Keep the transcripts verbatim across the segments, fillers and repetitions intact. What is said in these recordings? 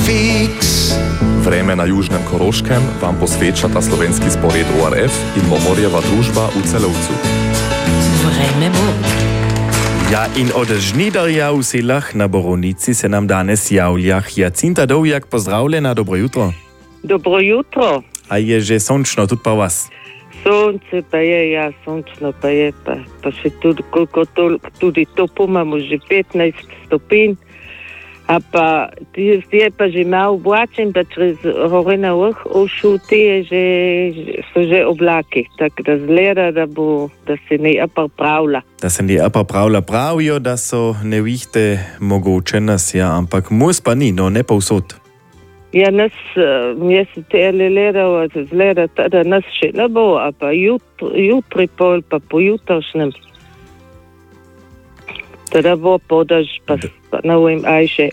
fix. Vreme na južnem Koroškem vam posvečata slovenski spored O R F in Momorjeva družba v Celovcu. Vreme bo. Ja, in od Žnidarja v Selah na Borovnici se nam danes javlja Jacinta Dovjak. Pozdravljena, dobro jutro. Dobro jutro. A je že sončno tudi pa vas? Sonce pa je, ja, sončno pa je, pa, pa še tudi, koliko to, tudi to pomamo, že petnajst stopinj. A pa je pa že malo oblačen, pa čez hore na vrh Ošuti je že, so že oblaki, tako da zgleda, da bo, da se ne pripravlja. Da se ne pripravlja, pravijo, da so nevihte mogoče nas, ja, ampak mus pa ni, no ne povsod. Ja, nas, jaz se te gledal, zgleda, da nas še ne bo, a pa jutri, jutri pol, pa pojutrašnjem. Teda bo podaž, pa, pa ne vem, aj še.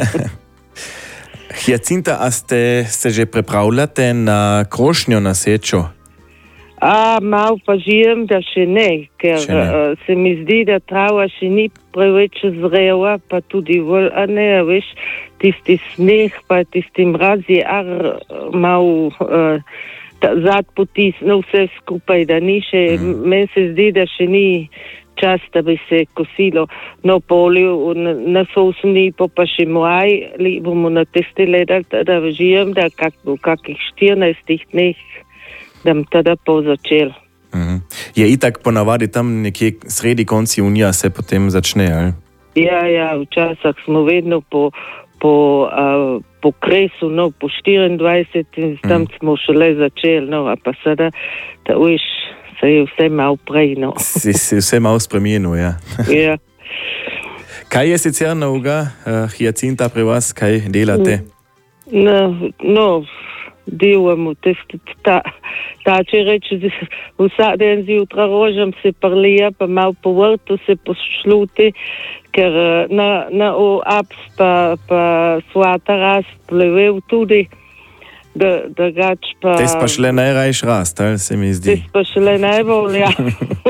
Jacinta, a ste se že pripravljate na krošnjo, na sečo? A, mal pa žijem, da še ne, ker še ne. Uh, se mi zdi, da trava še ni preveč zrela, pa tudi vol, a ne, veš, tisti sneh, pa tisti mraz je ar mal uh, zad potisnil vse skupaj, da ni še, mm. meni se zdi, da še ni čas, da bi se kosilo na polju, na sosni, pa pa še maj, li bomo na teste ledali, da žijem, da kak, v kakih štirinajstih dneh, da bom tada pol začel. Mm-hmm. Je itak ponavadi tam nekje sredi konci junija se potem začne, ali? Ja, ja, včasih smo vedno po, po, uh, po kresu, no, po štiriindvajset in tam mm. smo šele začeli, no, a pa sada, da veš, se je vse malo prej, no. Si, si vse malo spremenil, ja. Ja. Kaj je sicer novega, uh, Jacinta, pri vas, kaj delate? No, no delamo, ta, ta če reči, vsak den zjutra rožam se prlija, pa malo po vrtu se pošluti, ker na, na o aps pa, pa svata rast plevel tudi, da, da gač pa... Tes pa šle najrajš rast, ali se mi zdi? Tes pa šle najbolj, ja.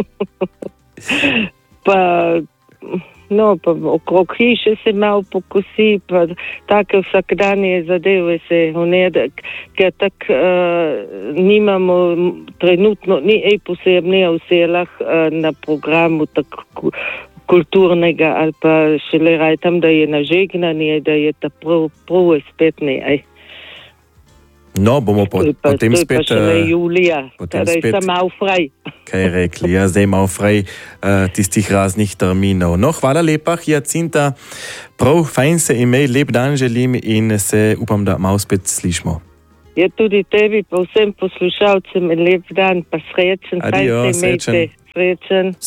Pa... No, pa okrog hiše se malo pokosi, pa take vsakdanje zadeve se unede, ker tak uh, nimamo trenutno, ni ej posebne v Selah uh, na programu tako kulturnega, ali pa šele raj tam, da je nažegnanje, da je ta prav, prav spet ne, aj. No, bomo po, pa, potem spet... To je pa šele julija, teda je tam malo fraj. Kaj je rekli, ja, zdaj malo fraj uh, tistih raznih terminov. No, hvala lepa, Jacinta. Prav, fajn se imej, lep dan želim in se upam, da malo spet slišimo. Ja, tudi tebi, pa vsem poslušalcem lep dan, pa srečen. Adijo, srečen. Srečen.